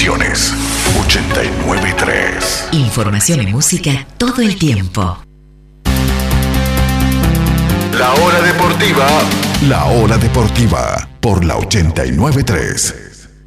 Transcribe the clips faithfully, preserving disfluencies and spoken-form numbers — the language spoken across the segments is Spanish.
emisiones. ochenta y nueve punto tres. Información y música todo el tiempo. La hora deportiva. La hora deportiva por la ochenta y nueve punto tres.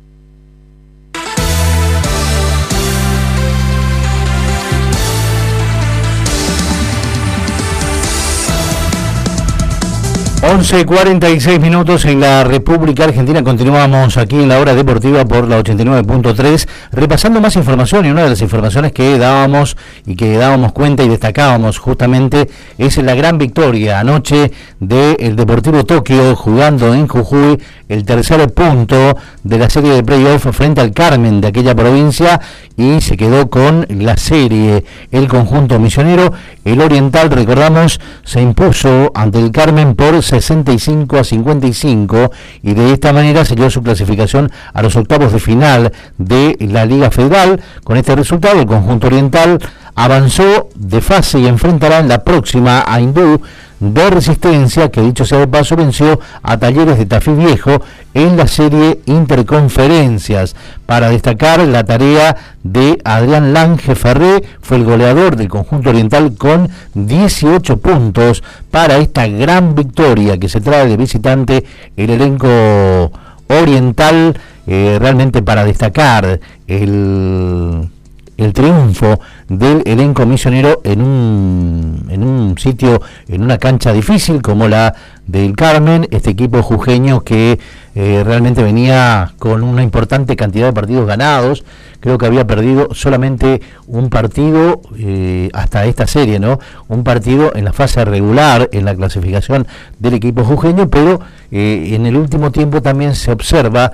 once cuarenta y seis minutos en la República Argentina. Continuamos aquí en la hora deportiva por la ochenta y nueve punto tres, repasando más información, y una de las informaciones que dábamos y que dábamos cuenta y destacábamos justamente es la gran victoria anoche del Deportivo Tokio, jugando en Jujuy el tercer punto de la serie de playoff frente al Carmen de aquella provincia, y se quedó con la serie el conjunto misionero. El Oriental, recordamos, se impuso ante el Carmen por sesenta y cinco a cincuenta y cinco, y de esta manera selló su clasificación a los octavos de final de la Liga Federal. Con este resultado, el conjunto oriental avanzó de fase y enfrentará en la próxima a Hindú de Resistencia, que dicho sea de paso venció a Talleres de Tafí Viejo en la serie Interconferencias. Para destacar la tarea de Adrián Lange Ferré, fue el goleador del conjunto oriental con dieciocho puntos para esta gran victoria que se trae de visitante el elenco oriental. Eh, realmente para destacar el... el triunfo del elenco misionero en un en un sitio, en una cancha difícil como la del Carmen, este equipo jujeño que eh, realmente venía con una importante cantidad de partidos ganados. Creo que había perdido solamente un partido eh, hasta esta serie, ¿no? Un partido en la fase regular en la clasificación del equipo jujeño, pero eh, en el último tiempo también se observa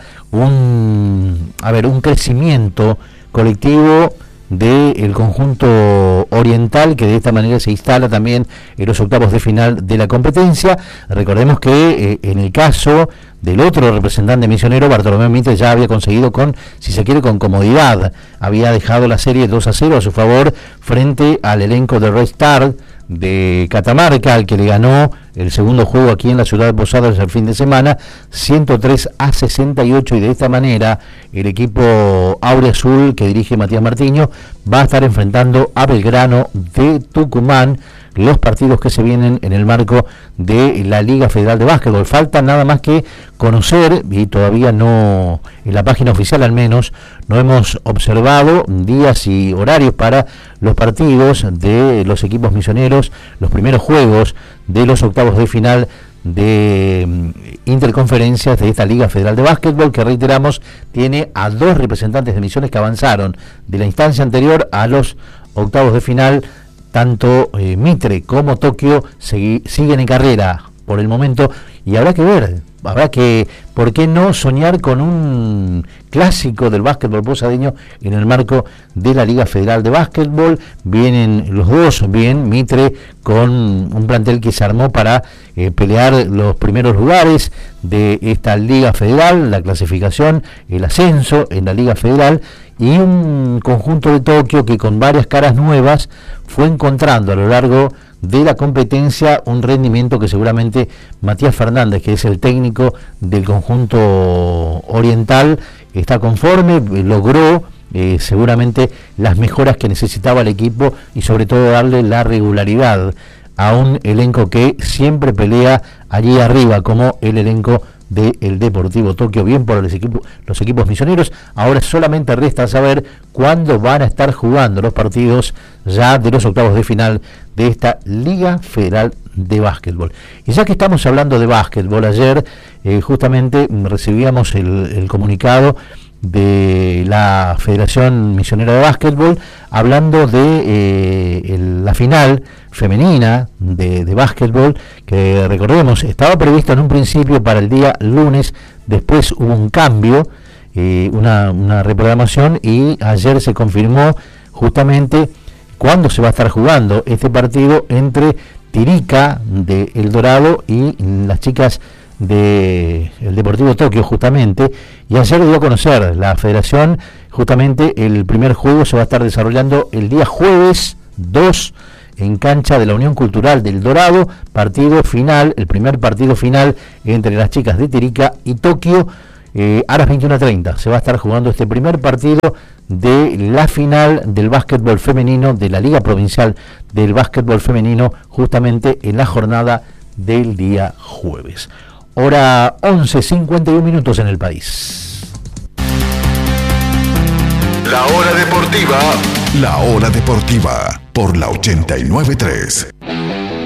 un, a ver, un crecimiento colectivo del conjunto oriental, que de esta manera se instala también en los octavos de final de la competencia. Recordemos que eh, en el caso del otro representante misionero, Bartolomé Mitre, ya había conseguido con, si se quiere, con comodidad, había dejado la serie dos a cero a su favor frente al elenco de Red Star de Catamarca, al que le ganó el segundo juego aquí en la ciudad de Posadas el fin de semana, ciento tres a sesenta y ocho, y de esta manera el equipo Aure Azul, que dirige Matías Martiño, va a estar enfrentando a Belgrano de Tucumán, los partidos que se vienen en el marco de la Liga Federal de Básquetbol. Falta nada más que conocer, y todavía no, en la página oficial al menos, no hemos observado días y horarios para los partidos de los equipos misioneros, los primeros juegos de los octavos de final de interconferencias de esta Liga Federal de Básquetbol, que reiteramos tiene a dos representantes de Misiones que avanzaron de la instancia anterior a los octavos de final. Tanto eh, Mitre como Tokio segui, siguen en carrera por el momento, y habrá que ver, habrá que, ¿por qué no soñar con un clásico del básquetbol posadeño en el marco de la Liga Federal de Básquetbol? Vienen los dos bien, Mitre con un plantel que se armó para eh, pelear los primeros lugares de esta Liga Federal, la clasificación, el ascenso en la Liga Federal, y un conjunto de Tokio que con varias caras nuevas fue encontrando a lo largo de la competencia un rendimiento que seguramente Matías Fernández, que es el técnico del conjunto oriental, está conforme, logró eh, seguramente las mejoras que necesitaba el equipo, y sobre todo darle la regularidad a un elenco que siempre pelea allí arriba, como el elenco del Deportivo Tokio. Bien por los equipos, los equipos misioneros. Ahora solamente resta saber cuándo van a estar jugando los partidos ya de los octavos de final de esta Liga Federal de Básquetbol. Y ya que estamos hablando de básquetbol, ayer eh, justamente recibíamos el, el comunicado de la Federación Misionera de Básquetbol hablando de eh, el, la final femenina de, de básquetbol, que recordemos estaba previsto en un principio para el día lunes, después hubo un cambio, eh, una, una reprogramación, y ayer se confirmó justamente cuándo se va a estar jugando este partido entre Tirica de El Dorado y las chicas de el Deportivo Tokio, justamente. Y ayer dio a conocer la federación, justamente el primer juego se va a estar desarrollando el día jueves dos en cancha de la Unión Cultural del Dorado, partido final, el primer partido final entre las chicas de Tirica y Tokio, eh, a las veintiuna treinta se va a estar jugando este primer partido de la final del básquetbol femenino, de la Liga Provincial del Básquetbol Femenino, justamente en la jornada del día jueves. Hora once cincuenta y uno minutos en el país. La hora deportiva. La hora deportiva por la ochenta y nueve punto tres.